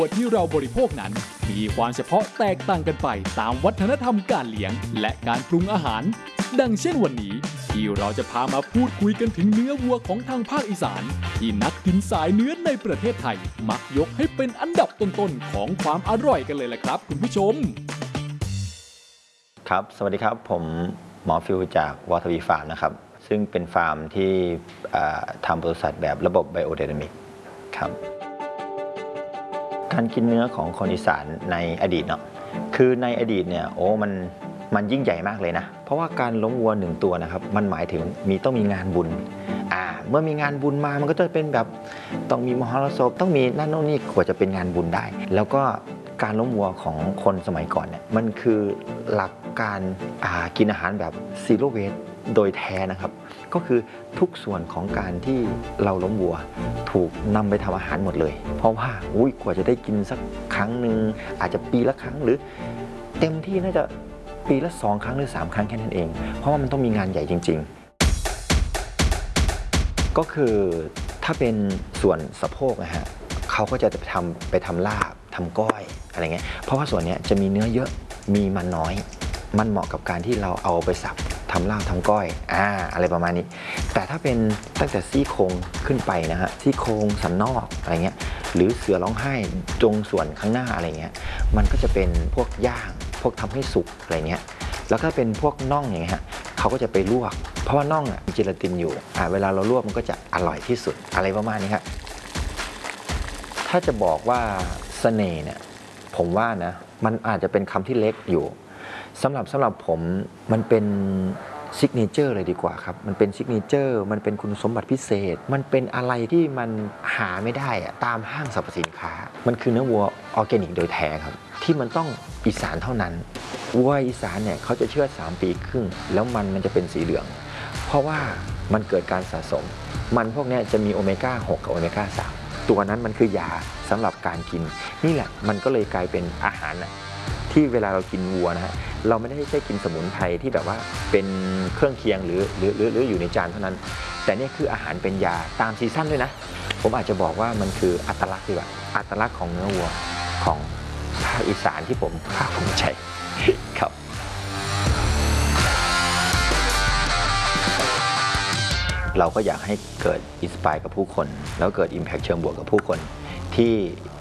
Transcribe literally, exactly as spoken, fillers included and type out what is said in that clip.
วัวที่เราบริโภคนั้นมีความเฉพาะแตกต่างกันไปตามวัฒนธรรมการเลี้ยงและการปรุงอาหาร ดังเช่นวันนี้ที่เราจะพามาพูดคุยกันถึงเนื้อวัวของทางภาคอีสานที่นักกินสายเนื้อในประเทศไทยมักยกให้เป็นอันดับต้นๆของความอร่อยกันเลยแหละครับคุณผู้ชมครับสวัสดีครับผมหมอฟิวจากวอทวีฟาร์มนะครับซึ่งเป็นฟาร์มที่ทำบริษัทแบบระบบไบโอไดนามิกครับการกินเนื้อของคนอีสานในอดีตเนาะคือในอดีตเนี่ยโอ้มันมันยิ่งใหญ่มากเลยนะเพราะว่าการล้มวัวหนึ่งตัวนะครับมันหมายถึงมีต้องมีงานบุญอ่าเมื่อมีงานบุญมามันก็จะเป็นแบบต้องมีมหรสพต้องมีนั่นโน่นนี่กว่าจะเป็นงานบุญได้แล้วก็การล้มวัวของคนสมัยก่อนเนี่ยมันคือหลักการกินอาหารแบบซีโร่เวสโดยแท้นะครับก็คือทุกส่วนของการที่เราล้มวัวถูกนำไปทำอาหารหมดเลยเพราะว่าอุ้ยกว่าจะได้กินสักครั้งหนึ่งอาจจะปีละครั้งหรือเต็มที่น่าจะปีละสองครั้งหรือสามครั้งแค่นั้นเองเพราะว่ามันต้องมีงานใหญ่จริงๆก็คือถ้าเป็นส่วนสะโพกนะฮะเขาก็จะไปทำไปทำลาบทำก้อยอะไรเงี้ยเพราะว่าส่วนนี้จะมีเนื้อเยอะมีมันน้อยมันเหมาะกับการที่เราเอาไปสับทำลาบทำก้อยอ่าอะไรประมาณนี้แต่ถ้าเป็นตั้งแต่ซี่โครงขึ้นไปนะฮะซี่โครงสันนอกอะไรเงี้ยหรือเสือร้องไห้ตรงส่วนข้างหน้าอะไรเงี้ยมันก็จะเป็นพวกย่างพวกทำให้สุกอะไรเงี้ยแล้วก็เป็นพวกน่องอย่างเงี้ยฮะเขาก็จะไปลวกเพราะว่าน่องอ่ะมีเจลาตินอยู่อ่าเวลาเราลวกมันก็จะอร่อยที่สุดอะไรประมาณนี้ครับถ้าจะบอกว่าเสน่ห์เนี่ยผมว่านะมันอาจจะเป็นคำที่เล็กอยู่สำหรับสำหรับผมมันเป็นซิกเนเจอร์เลยดีกว่าครับมันเป็นซิกเนเจอร์มันเป็นคุณสมบัติพิเศษมันเป็นอะไรที่มันหาไม่ได้อะตามห้างสรรพสินค้ามันคือเนื้อวัวออร์แกนิกโดยแท้ครับที่มันต้องอีสานเท่านั้นวัวอีสานเนี่ยเขาจะเชื่อดสามปีครึ่งแล้วมันมันจะเป็นสีเหลืองเพราะว่ามันเกิดการสะสมมันพวกนี้จะมีโอเมก้าหกกับโอเมก้าสามตัวนั้นมันคือยาสำหรับการกินนี่แหละมันก็เลยกลายเป็นอาหารนะที่เวลาเรากินวัวนะฮะเราไม่ได้แค่กินสมุนไพรที่แบบว่าเป็นเครื่องเคียงหรือหรือหรือหรืออยู่ในจานเท่านั้นแต่นี่คืออาหารเป็นยาตามซีซั่นด้วยนะผมอาจจะบอกว่ามันคืออัตลักษณ์ดีกว่าอัตลักษณ์ของเนื้อวัวของภาคอีสานที่ผมภาคภูมิใจครับเราก็อยากให้เกิดอินสไปร์กับผู้คนแล้วเกิด Impact เชิงบวกกับผู้คนที่